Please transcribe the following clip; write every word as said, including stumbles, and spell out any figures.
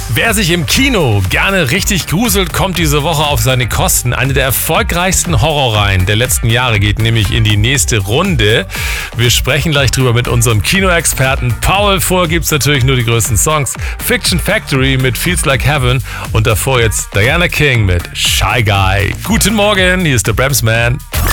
Wer sich im Kino gerne richtig gruselt, kommt diese Woche auf seine Kosten. Eine der erfolgreichsten Horrorreihen der letzten Jahre geht nämlich in die nächste Runde. Wir sprechen gleich drüber mit unserem Kinoexperten Paul. Vorher gibt's natürlich nur die größten Songs. Fiction Factory mit Feels Like Heaven und davor jetzt Diana King mit Shy Guy. Guten Morgen, hier ist der Bremsman.